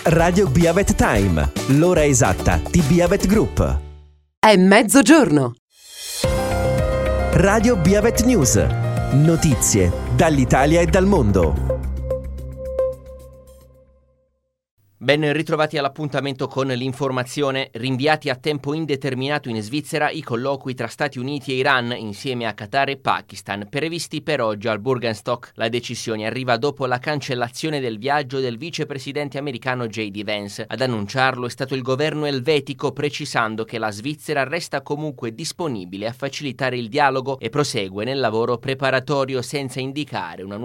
Radio Biavet Time, l'ora esatta di Biavet Group. È mezzogiorno. Radio Biavet News, notizie dall'Italia e dal mondo. Ben ritrovati all'appuntamento con l'informazione. Rinviati a tempo indeterminato in Svizzera i colloqui tra Stati Uniti e Iran insieme a Qatar e Pakistan, previsti per oggi al Bürgenstock. La decisione arriva dopo la cancellazione del viaggio del vicepresidente americano J.D. Vance. Ad annunciarlo è stato il governo elvetico, precisando che la Svizzera resta comunque disponibile a facilitare il dialogo e prosegue nel lavoro preparatorio senza indicare una nuova